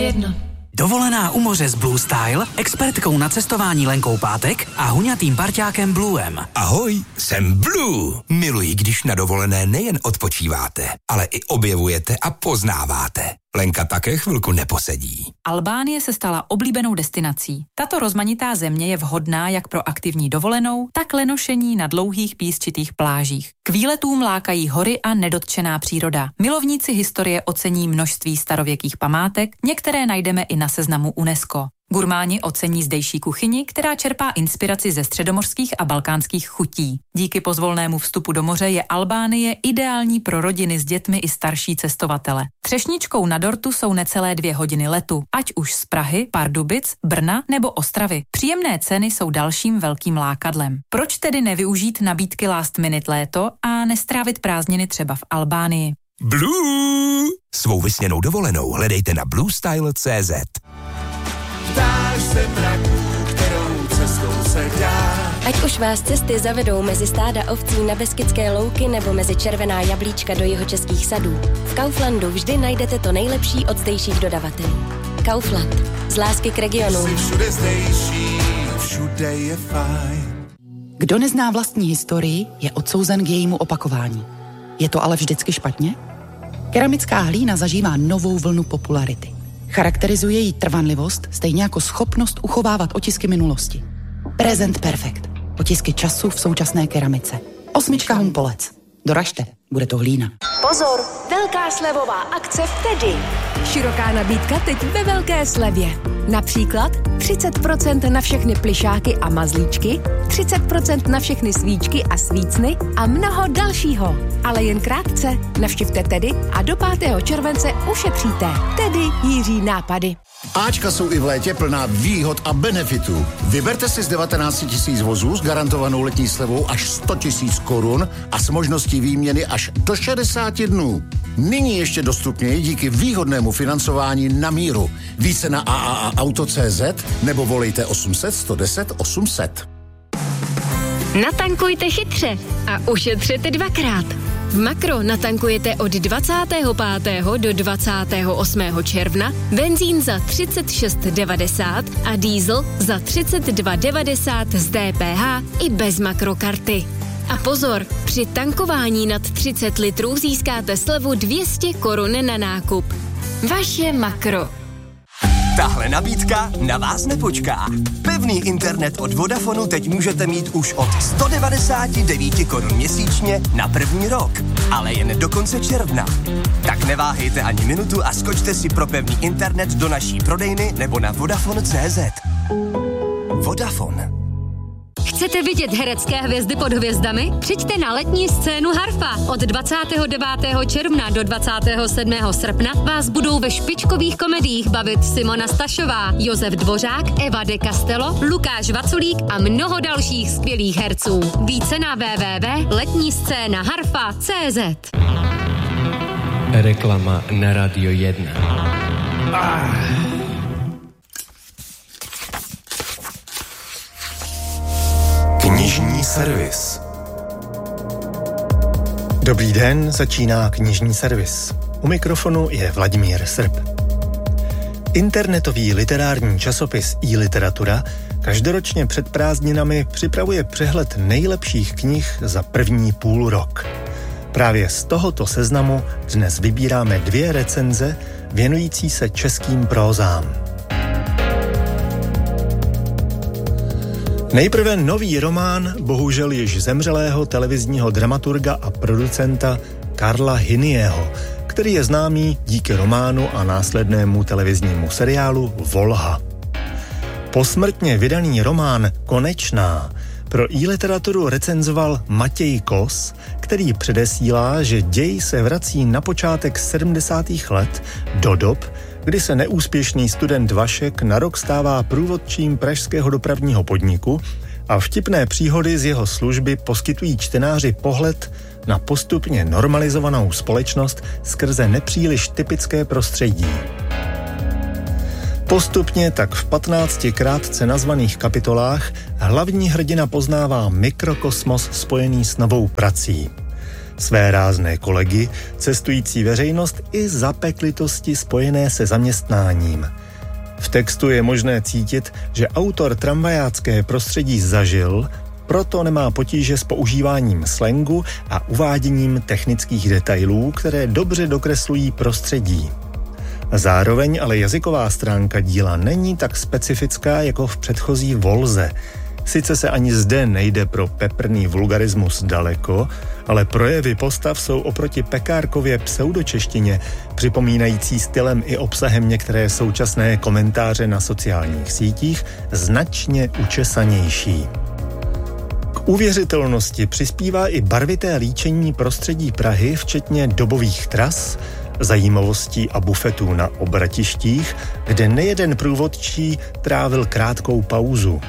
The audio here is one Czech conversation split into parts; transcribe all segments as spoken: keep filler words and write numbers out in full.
jedno. Dovolená u moře s Blue Style, expertkou na cestování Lenkou Pátek a huňatým parťákem Bluem. Ahoj, jsem Blue. Miluji, když na dovolené nejen odpočíváte, ale i objevujete a poznáváte. Lenka také chvilku neposedí. Albánie se stala oblíbenou destinací. Tato rozmanitá země je vhodná jak pro aktivní dovolenou, tak lenošení na dlouhých písčitých plážích. K výletům lákají hory a nedotčená příroda. Milovníci historie ocení množství starověkých památek, některé najdeme i na seznamu UNESCO. Gurmáni ocení zdejší kuchyni, která čerpá inspiraci ze středomořských a balkánských chutí. Díky pozvolnému vstupu do moře je Albánie ideální pro rodiny s dětmi i starší cestovatele. Třešničkou na dortu jsou necelé dvě hodiny letu, ať už z Prahy, Pardubic, Brna nebo Ostravy. Příjemné ceny jsou dalším velkým lákadlem. Proč tedy nevyužít nabídky last minute léto a nestrávit prázdniny třeba v Albánii? Blue! Svou vysněnou dovolenou hledejte na blue style tečka cé zet. Ptáš se mraků, kterou cestou se dá. Ať už vás cesty zavedou mezi stáda ovcí na Beskydské louky nebo mezi červená jablíčka do jihočeských sadů, v Kauflandu vždy najdete to nejlepší od zdejších dodavatelů. Kaufland. Z lásky k regionu. Jsi všude zdejší, všude je fajn. Kdo nezná vlastní historii, je odsouzen k jejímu opakování. Je to ale vždycky špatně? Keramická hlína zažívá novou vlnu popularity. Charakterizuje jí trvanlivost, stejně jako schopnost uchovávat otisky minulosti. Present Perfect. Otisky času v současné keramice. Osmička Humpolec. Doražte, bude to hlína. Pozor, velká slevová akce v Tedy. Široká nabídka teď ve velké slevě. Například třicet procent na všechny plišáky a mazlíčky, třicet procent na všechny svíčky a svícny a mnoho dalšího. Ale jen krátce. Navštivte Tedy a do pátého července ušetříte. Tedy Jiří nápady. Ačka jsou i v létě plná výhod a benefitů. Vyberte si z devatenáct tisíc vozů s garantovanou letní slevou až sto tisíc korun a s možností výměny až do šedesát dnů. Nyní ještě dostupněji díky výhodnému financování na míru. Více na a a a auto tečka cé zet nebo volejte osm set, sto deset, osm set. Natankujte chytře a ušetřete dvakrát. V Makro natankujete od dvacátého pátého do dvacátého osmého června benzín za třicet šest devadesát a diesel za třicet dva devadesát z dé pé há i bez makrokarty. A pozor, při tankování nad třicet litrů získáte slevu dvě stě korun na nákup. Vaše Makro. Tahle nabídka na vás nepočká. Pevný internet od Vodafonu teď můžete mít už od sto devadesát devět korun měsíčně na první rok, ale jen do konce června. Tak neváhejte ani minutu a skočte si pro pevný internet do naší prodejny nebo na vodafone tečka cé zet. Vodafone. Chcete vidět herecké hvězdy pod hvězdami? Přijďte na letní scénu Harfa. Od dvacátého devátého června do dvacátého sedmého srpna vás budou ve špičkových komediích bavit Simona Stašová, Josef Dvořák, Eva de Castello, Lukáš Vaculík a mnoho dalších skvělých herců. Více na w w w tečka letní scéna harfa tečka cé zet. Reklama na Radio jedna. Ah. Knižní servis. Dobrý den, začíná knižní servis. U mikrofonu je Vladimír Srb. Internetový literární časopis iLiteratura každoročně před prázdninami připravuje přehled nejlepších knih za první půl rok. Právě z tohoto seznamu dnes vybíráme dvě recenze věnující se českým prózám. Nejprve nový román bohužel již zemřelého televizního dramaturga a producenta Karla Hynieho, který je známý díky románu a následnému televiznímu seriálu Volha. Posmrtně vydaný román Konečná pro iLiteraturu recenzoval Matěj Kos, který předesílá, že děj se vrací na počátek sedmdesátých let do dob, kdy se neúspěšný student Vašek na rok stává průvodčím pražského dopravního podniku a vtipné příhody z jeho služby poskytují čtenáři pohled na postupně normalizovanou společnost skrze nepříliš typické prostředí. Postupně tak v patnácti krátce nazvaných kapitolách hlavní hrdina poznává mikrokosmos spojený s novou prací. své rázné kolegy, cestující veřejnost i zapeklitosti spojené se zaměstnáním. V textu je možné cítit, že autor tramvajácké prostředí zažil, proto nemá potíže s používáním slangu a uváděním technických detailů, které dobře dokreslují prostředí. Zároveň ale jazyková stránka díla není tak specifická jako v předchozí Volze. Sice se ani zde nejde pro peprný vulgarismus daleko, ale projevy postav jsou oproti Pekárkově pseudočeštině, připomínající stylem i obsahem některé současné komentáře na sociálních sítích, značně učesanější. K uvěřitelnosti přispívá i barvité líčení prostředí Prahy, včetně dobových tras, zajímavostí a bufetů na obratištích, kde nejeden průvodčí trávil krátkou pauzu.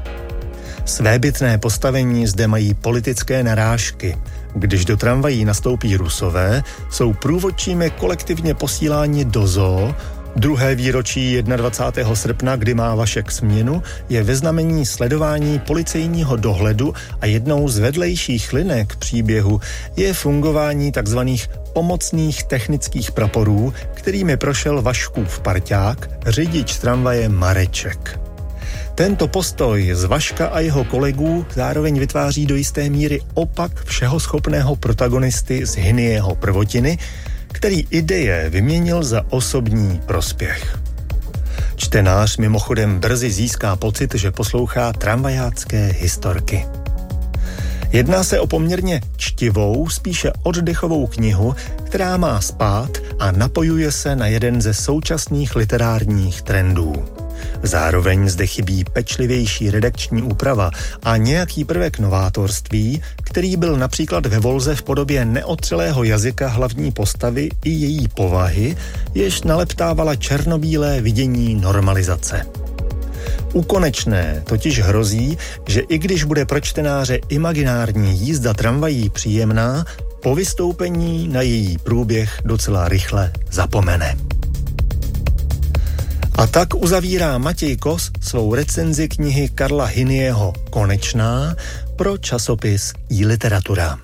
Svébytné postavení zde mají politické narážky. Když do tramvají nastoupí Rusové, jsou průvodčími kolektivně posíláni do zoo. Druhé výročí dvacátého prvního srpna, kdy má Vašek směnu, je ve znamení sledování policejního dohledu a jednou z vedlejších linek příběhu je fungování takzvaných pomocných technických praporů, kterými prošel Vaškův parťák, řidič tramvaje Mareček. Tento postoj z Vaška a jeho kolegů zároveň vytváří do jisté míry opak všehoschopného protagonisty z Hynieho prvotiny, který ideje vyměnil za osobní prospěch. Čtenář mimochodem brzy získá pocit, že poslouchá tramvajácké historky. Jedná se o poměrně čtivou, spíše oddechovou knihu, která má spát a napojuje se na jeden ze současných literárních trendů. Zároveň zde chybí pečlivější redakční úprava a nějaký prvek novátorství, který byl například ve Volze v podobě neotřelého jazyka hlavní postavy i její povahy, jež naleptávala černobílé vidění normalizace. U Konečné totiž hrozí, že i když bude pro čtenáře imaginární jízda tramvají příjemná, po vystoupení na její průběh docela rychle zapomene. A tak uzavírá Matěj Kos svou recenzi knihy Karla Hynieho Konečná pro časopis iLiteratura.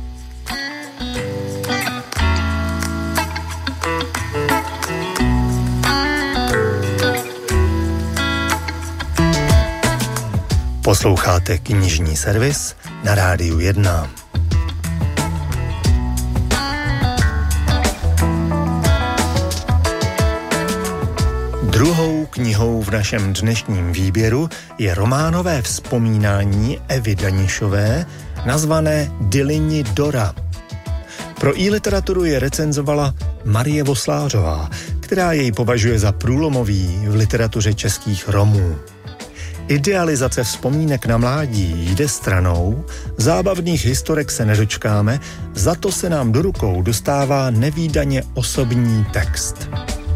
Posloucháte knižní servis na Rádiu jedna. Druhou knihou v našem dnešním výběru je románové vzpomínání Evy Danišové, nazvané Dylyni Dora. Pro iLiteraturu je recenzovala Marie Voslářová, která jej považuje za průlomový v literatuře českých Romů. Idealizace vzpomínek na mládí jde stranou, zábavných historek se nedočkáme, za to se nám do rukou dostává nevídaně osobní text.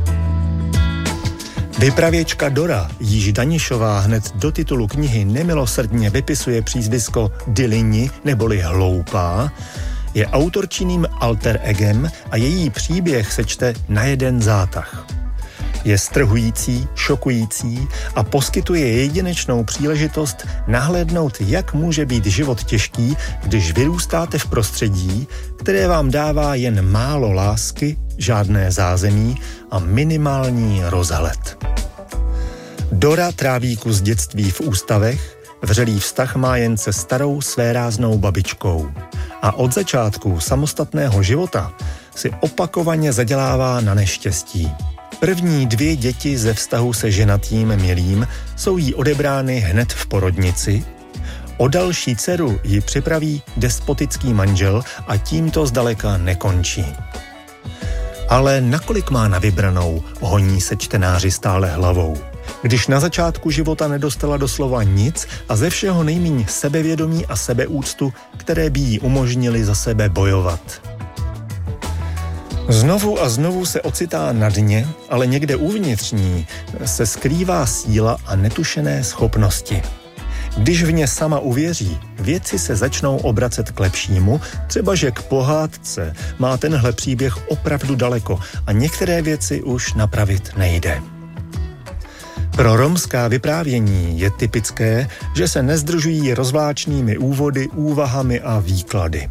Vypravěčka Dora, jíž Danišová hned do titulu knihy nemilosrdně vypisuje přízvisko Dylyni neboli hloupá, je autorčiným alter egem a její příběh se čte na jeden zátah. Je strhující, šokující a poskytuje jedinečnou příležitost nahlédnout, jak může být život těžký, když vyrůstáte v prostředí, které vám dává jen málo lásky, žádné zázemí a minimální rozhled. Dora tráví kus dětství v ústavech, vřelý vztah má jen se starou svéráznou babičkou a od začátku samostatného života si opakovaně zadělává na neštěstí. První dvě děti ze vztahu se ženatým milým jsou jí odebrány hned v porodnici, o další dceru ji připraví despotický manžel a tím to zdaleka nekončí. Ale nakolik má na vybranou, honí se čtenáři stále hlavou. Když na začátku života nedostala doslova nic a ze všeho nejméně sebevědomí a sebeúctu, které by jí umožnili za sebe bojovat. Znovu a znovu se ocitá na dně, ale někde uvnitř ní se skrývá síla a netušené schopnosti. Když v ně sama uvěří, věci se začnou obracet k lepšímu, třeba že k pohádce má tenhle příběh opravdu daleko a některé věci už napravit nejde. Pro romská vyprávění je typické, že se nezdržují rozvláčnými úvody, úvahami a výklady.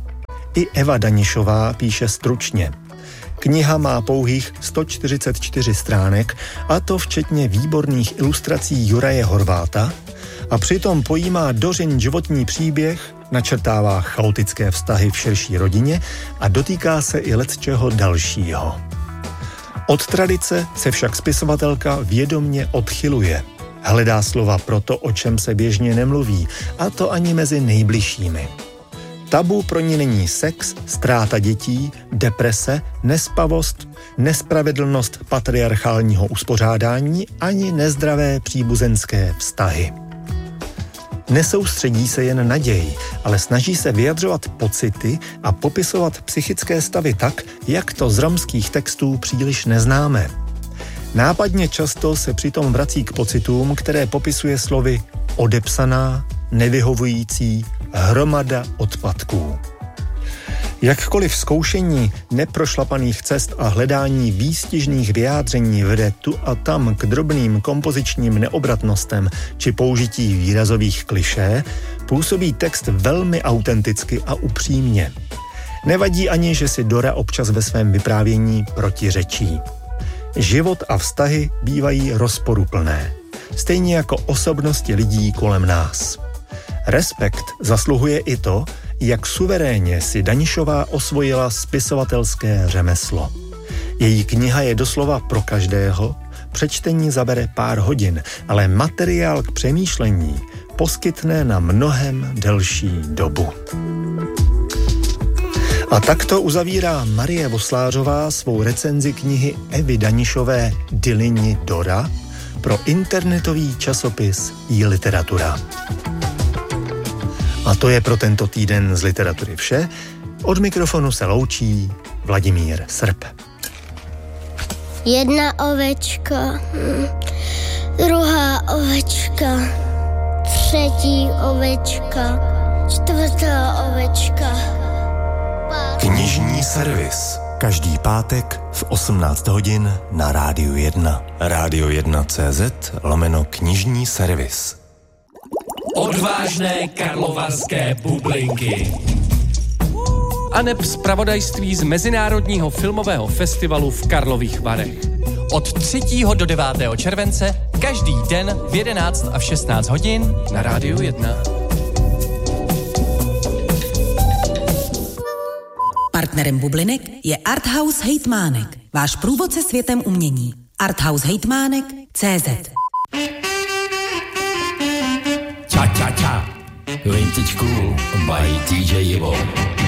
I Eva Danišová píše stručně. Kniha má pouhých sto čtyřicet čtyři stránek, a to včetně výborných ilustrací Juraje Horváta, a přitom pojímá dořeň životní příběh, načrtává chaotické vztahy v širší rodině a dotýká se i lecčeho dalšího. Od tradice se však spisovatelka vědomně odchyluje. Hledá slova pro to, o čem se běžně nemluví, a to ani mezi nejbližšími. Tabu pro ní není sex, ztráta dětí, deprese, nespavost, nespravedlnost patriarchálního uspořádání ani nezdravé příbuzenské vztahy. Nesoustředí se jen na děj, ale snaží se vyjadřovat pocity a popisovat psychické stavy tak, jak to z romských textů příliš neznáme. Nápadně často se přitom vrací k pocitům, které popisuje slovy odepsaná, nevyhovující, hromada odpadků. Jakkoliv zkoušení neprošlapaných cest a hledání výstižných vyjádření vede tu a tam k drobným kompozičním neobratnostem či použití výrazových klišé, působí text velmi autenticky a upřímně. Nevadí ani, že si Dora občas ve svém vyprávění protiřečí. Život a vztahy bývají rozporuplné, stejně jako osobnosti lidí kolem nás. Respekt zasluhuje i to, jak suverénně si Danišová osvojila spisovatelské řemeslo. Její kniha je doslova pro každého, přečtení zabere pár hodin, ale materiál k přemýšlení poskytne na mnohem delší dobu. A takto uzavírá Marie Voslářová svou recenzi knihy Evy Danišové Dilini Dora pro internetový časopis iLiteratura. A to je pro tento týden z literatury vše. Od mikrofonu se loučí Vladimír Srb. Jedna ovečka, druhá ovečka, třetí ovečka, čtvrtá ovečka. Knižní servis. Každý pátek v osmnáct hodin na Rádiu jedna. Rádio jedna tečka cé zet lomeno knižní servis. Odvážné karlovarské bublinky. Aneb zpravodajství z Mezinárodního filmového festivalu v Karlových Varech. Od třetího do devátého července každý den v jedenáct a v šestnáct hodin na Rádiu jedna. Partnerem bublinek je Arthouse Hejtmánek, váš průvodce světem umění. Arthouse Hejtmánek tečka cé zet. Ča, ča, ča. Vintage Cool by D J Ivo.